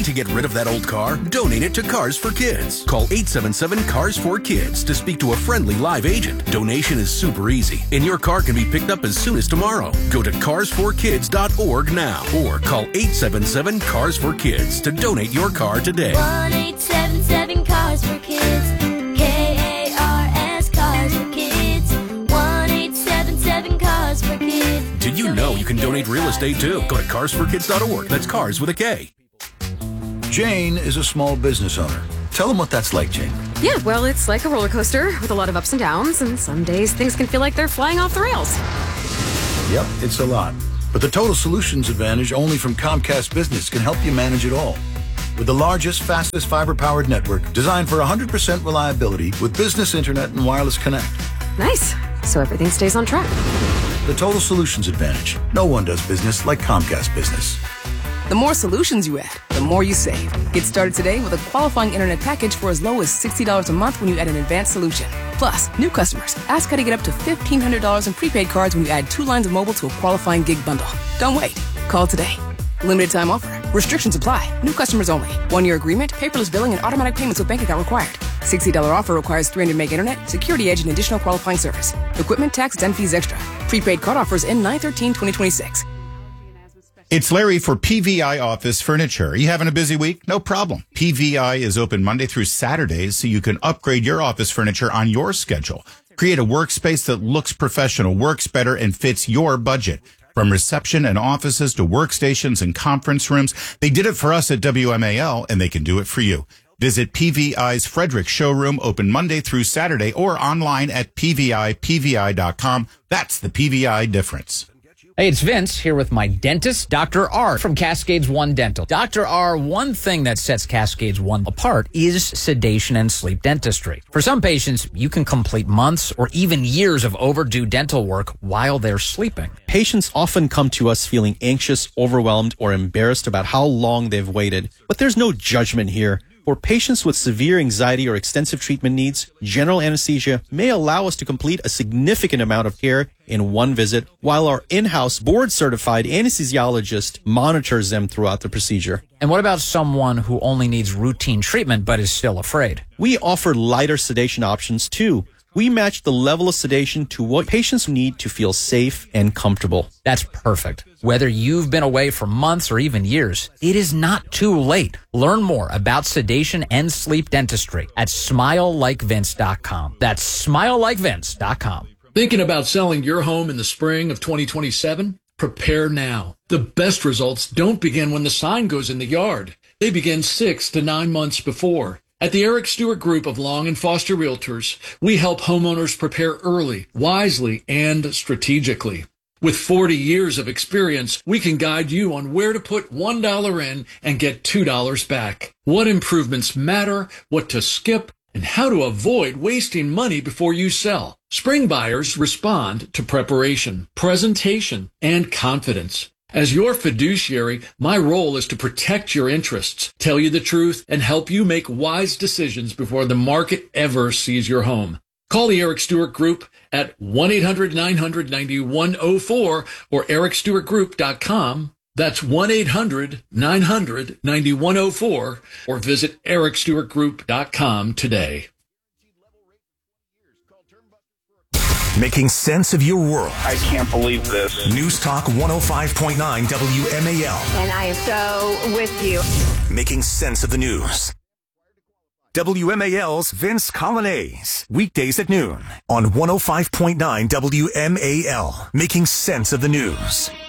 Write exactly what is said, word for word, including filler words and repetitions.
to get rid of that old car? Donate it to Cars for Kids. Call eight seven seven, C A R S four kids to speak to a friendly live agent. Donation is super easy, and your car can be picked up as soon as tomorrow. Go to cars for kids dot org now or call eight seven seven, C A R S four kids to donate your car today. one eight seven seven, C A R S for kids. K A R S, Cars for Kids. one eight seven seven, C A R S for kids. Did you know you can donate real estate too? Go to cars for kids dot org. That's cars with a K. Jane is a small business owner. Tell them what that's like, Jane. Yeah, well, it's like a roller coaster with a lot of ups and downs, and some days things can feel like they're flying off the rails. Yep, it's a lot. But the Total Solutions Advantage only from Comcast Business can help you manage it all. With the largest, fastest fiber-powered network designed for one hundred percent reliability with business internet and wireless connect. Nice. So everything stays on track. The Total Solutions Advantage. No one does business like Comcast Business. The more solutions you add, the more you save. Get started today with a qualifying internet package for as low as sixty dollars a month when you add an advanced solution. Plus, new customers, ask how to get up to fifteen hundred dollars in prepaid cards when you add two lines of mobile to a qualifying gig bundle. Don't wait. Call today. Limited time offer. Restrictions apply. New customers only. One-year agreement, paperless billing, and automatic payments with bank account required. sixty dollars offer requires three hundred meg internet, security edge, and additional qualifying service. Equipment, tax, and fees extra. Prepaid card offers end nine thirteen twenty twenty-six. It's Larry for P V I Office Furniture. Are you having a busy week? No problem. P V I is open Monday through Saturdays, so you can upgrade your office furniture on your schedule. Create a workspace that looks professional, works better, and fits your budget. From reception and offices to workstations and conference rooms, they did it for us at W M A L, and they can do it for you. Visit P V I's Frederick showroom, open Monday through Saturday, or online at P V I P V I dot com. That's the P V I difference. Hey, it's Vince here with my dentist, Doctor R from Cascades One Dental. Doctor R, one thing that sets Cascades One apart is sedation and sleep dentistry. For some patients, you can complete months or even years of overdue dental work while they're sleeping. Patients often come to us feeling anxious, overwhelmed, or embarrassed about how long they've waited. But there's no judgment here. For patients with severe anxiety or extensive treatment needs, general anesthesia may allow us to complete a significant amount of care in one visit, while our in-house board-certified anesthesiologist monitors them throughout the procedure. And what about someone who only needs routine treatment but is still afraid? We offer lighter sedation options too. We match the level of sedation to what patients need to feel safe and comfortable. That's perfect. Whether you've been away for months or even years, it is not too late. Learn more about sedation and sleep dentistry at smile like vince dot com. That's smile like vince dot com. Thinking about selling your home in the spring of twenty twenty-seven? Prepare now. The best results don't begin when the sign goes in the yard. They begin six to nine months before. At the Eric Stewart Group of Long and Foster Realtors, we help homeowners prepare early, wisely, and strategically. With forty years of experience, we can guide you on where to put one dollar in and get two dollars back, what improvements matter, what to skip, and how to avoid wasting money before you sell. Spring buyers respond to preparation, presentation, and confidence. As your fiduciary, my role is to protect your interests, tell you the truth, and help you make wise decisions before the market ever sees your home. Call the Eric Stewart Group at one eight hundred nine hundred ninety-one oh four or eric stewart group dot com. That's one eight hundred nine hundred ninety-one oh four or visit eric stewart group dot com today. Making sense of your world. I can't believe this. News Talk one oh five point nine W M A L. And I am so with you. Making sense of the news. W M A L's Vince Colonnese. Weekdays at noon on one oh five point nine W M A L. Making sense of the news.